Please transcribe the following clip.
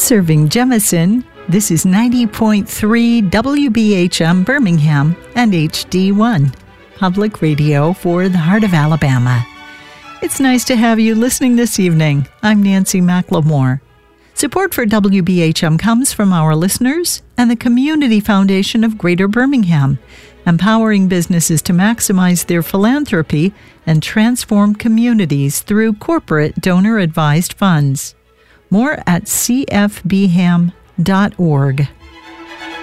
Serving Jemison, this is 90.3 WBHM Birmingham and HD1, public radio for the heart of Alabama. It's nice to have you listening this evening. I'm Nancy McLemore. Support for WBHM comes from our listeners and the Community Foundation of Greater Birmingham, empowering businesses to maximize their philanthropy and transform communities through corporate donor-advised funds. More at cfbham.org.